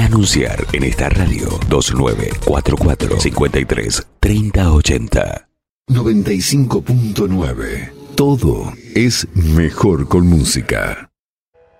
anunciar en esta radio. 2944-53-3080. 95.9. Todo es mejor con música.